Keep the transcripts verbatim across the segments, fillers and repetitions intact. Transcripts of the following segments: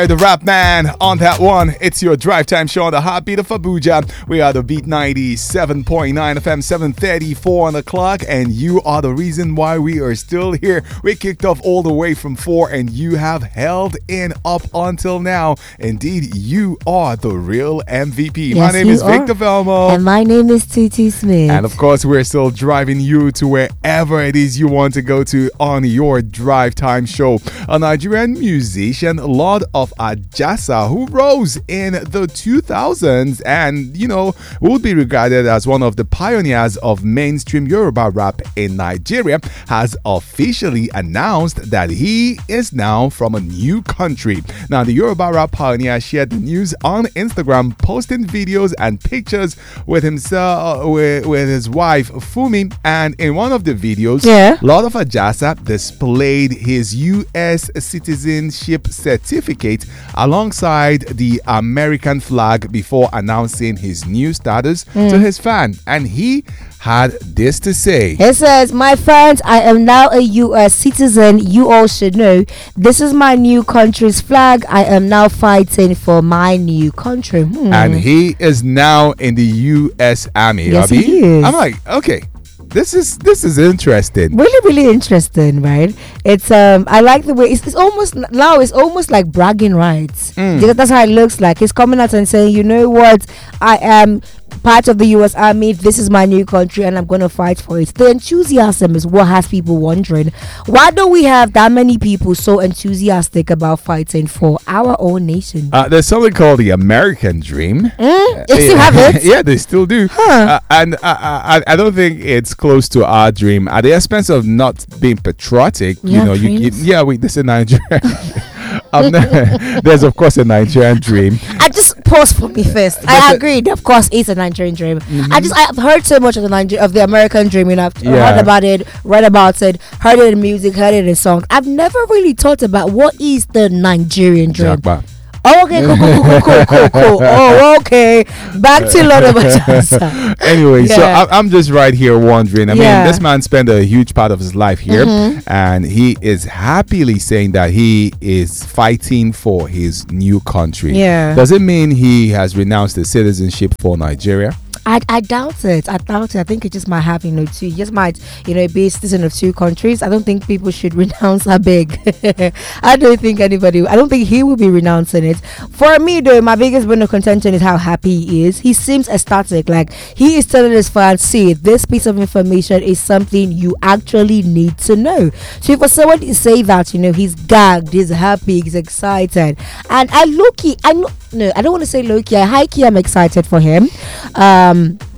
The Rap Man on that one. It's your drive time show on the Heartbeat of Abuja. We are the Beat ninety-seven point nine F M, seven thirty-four on the clock, and you are the reason why we are still here. We kicked off all the way from four, and you have held in up until now. Indeed, you are the real M V P. Yes, my name you is are. Victor Velmo. And my name is Tutu Smith. And of course, we're still driving you to wherever it is you want to go to on your drive time show. A Nigerian musician, Lord of Ajasa, who rose in the two thousands and, you know, would be regarded as one of the pioneers of mainstream Yoruba rap in Nigeria, has officially announced that he is now from a new country. Now, the Yoruba rap pioneer shared the news on Instagram, posting videos and pictures with himself, with, with his wife Fumi, and in one of the videos, Yeah. Lord of Ajasa displayed his U S citizenship certificate alongside the American flag before announcing his new status to his fan. And he had this to say. It says, "My fans, I am now a U S citizen. You all should know. This is my new country's flag. I am now fighting for my new country." Hmm. And he is now in the U S Army. Yes, Abi. he is. I'm like, okay, this is this is interesting. Really, really interesting, right? It's um, I like the way it's, it's almost now. It's almost like bragging rights. Because that's how it looks like. He's coming out and saying, "You know what? I am part of the U S Army. This is my new country, and I'm going to fight for it." The enthusiasm is what has people wondering. Why don't we have that many people so enthusiastic about fighting for our own nation? Uh, there's something called the American Dream. Mm, they still have it. Yeah, they still do. Huh. Uh, and I, I, I don't think it's close to our dream at the expense of not being patriotic. Yeah, you know, you, you dreams. yeah, wait, this is Nigeria. I'm not, there's of course a Nigerian dream. I just pause for me first. I That's a- agreed. Of course, it's a Nigerian dream. I just I've heard so much of the Niger- of the American dream. You know, I've Yeah. heard about it, read about it, heard it in music, heard it in songs. I've never really thought about what is the Nigerian dream. Jackpot. Oh, okay, cool, cool, cool, cool, cool, cool. Oh, okay. Back to Lord of Ajasa. Anyway, so Yeah. I, I'm just right here wondering. I Yeah. mean, this man spent a huge part of his life here, and he is happily saying that he is fighting for his new country. Yeah. Does it mean he has renounced his citizenship for Nigeria? I, I doubt it. I doubt it. I think it just might have, you know, two. It just might, you know, be a citizen of two countries. I don't think people should renounce a big. I don't think anybody. I don't think he will be renouncing it. For me, though, my biggest bone of contention is how happy he is. He seems ecstatic. Like he is telling his fans, "See, this piece of information is something you actually need to know." So for someone to say that, you know, he's gagged, he's happy, he's excited, and I low key, I know, no, I don't want to say low key. I high key, I'm excited for him. Um.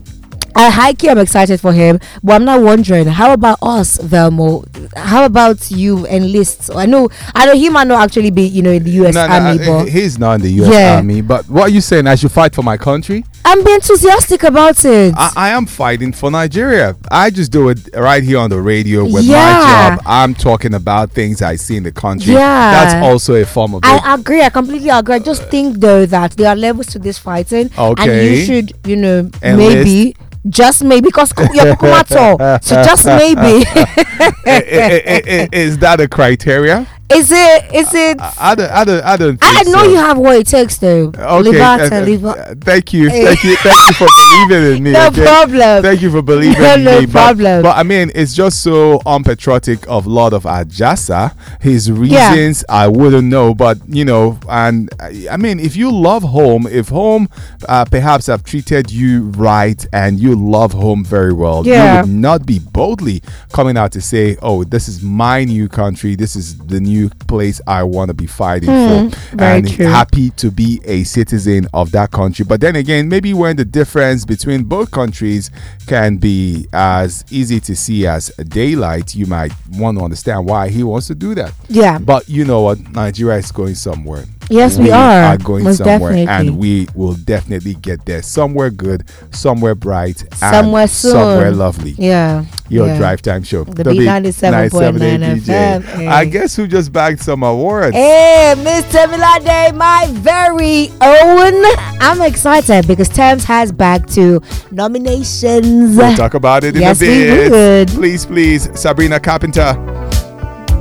I high key, I'm excited for him, but I'm not wondering. How about us, Velmo? How about you enlist? I know, I know he might not actually be, you know, in the U S No, no, Army, uh, but he's not in the U S Yeah. Army. But what are you saying? I should fight for my country? I'm being enthusiastic about it. I, I am fighting for Nigeria. I just do it right here on the radio with Yeah. my job. I'm talking about things I see in the country. Yeah. That's also a form of it. I agree. I completely agree. I just think though that there are levels to this fighting, and Okay. you should, you know, Enlist. maybe. Just maybe, because you're Kukumato. So just maybe. I- I- I- I- Is that a criteria? Is it? Is it? I, I don't. I don't. I don't. I, I think know so. you have what it takes though. Okay. Libata, uh, uh, liba- uh, thank you. Thank you. Thank you for believing in me. No okay? problem. Thank you for believing No, in no me. But- problem. But, I mean, it's just so unpatriotic of Lord of Ajasa. His reasons I wouldn't know, but you know, and I I mean, if you love home, if home uh, perhaps have treated you right, and you love home very well, Yeah. you would not be boldly coming out to say, "Oh, this is my new country. This is the new place I want to be fighting for," very and true. happy to be a citizen of that country. But then again, maybe when the difference between both countries can be as easy to see as daylight, you might want to understand why he wants to do that. Yeah. But you know what? Nigeria is going somewhere. Yes, we are. going Most somewhere, definitely. and we will definitely get there. Somewhere good, somewhere bright, and Somewhere soon. somewhere lovely. Yeah. Your yeah. drive time show. The B ninety-seven point nine D J. F M, I eh. guess who just bagged some awards? Hey, Mister Milade, my very own. I'm excited because Thames has back to nominations. We'll talk about it in Yes, a we bit. would. Please, please, Sabrina Carpenter.